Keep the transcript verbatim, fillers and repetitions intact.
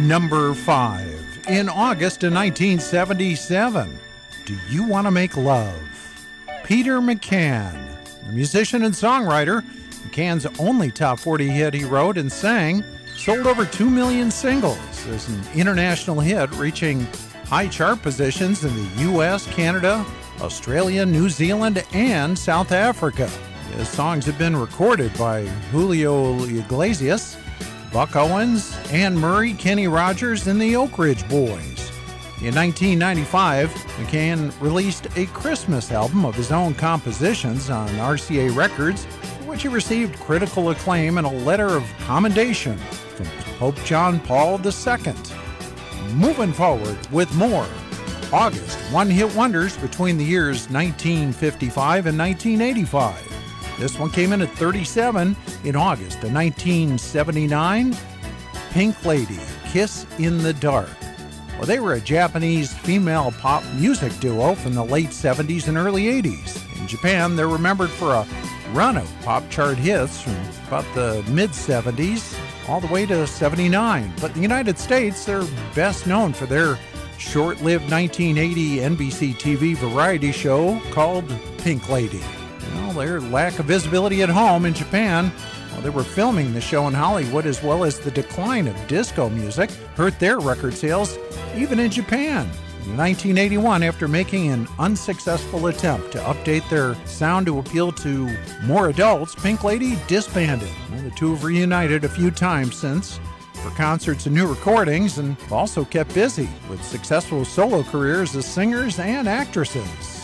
number five. In August of nineteen seventy-seven, Do You Want to Make Love? Peter McCann, a musician and songwriter. McCann's only top forty hit he wrote and sang, sold over two million singles as an international hit, reaching high chart positions in the U S, Canada, Australia, New Zealand, and South Africa. His songs have been recorded by Julio Iglesias, Buck Owens, Anne Murray, Kenny Rogers, and the Oak Ridge Boys. In nineteen ninety-five, McCann released a Christmas album of his own compositions on R C A Records, for which he received critical acclaim and a letter of commendation from Pope John Paul the Second. Moving forward with more August one-hit wonders between the years nineteen fifty-five and nineteen eighty-five. This one came in at thirty-seven in August of nineteen seventy-nine. Pink Lady, Kiss in the Dark. Well, they were a Japanese female pop music duo from the late seventies and early eighties. In Japan, they're remembered for a run of pop chart hits from about the mid-seventies all the way to seventy-nine. But in the United States, they're best known for their short-lived nineteen eighty N B C T V variety show called Pink Lady. Well, their lack of visibility at home in Japan, while they were filming the show in Hollywood, as well as the decline of disco music, hurt their record sales even in Japan. In nineteen eighty-one, after making an unsuccessful attempt to update their sound to appeal to more adults, Pink Lady disbanded. Well, the two have reunited a few times since for concerts and new recordings, and have also kept busy with successful solo careers as singers and actresses.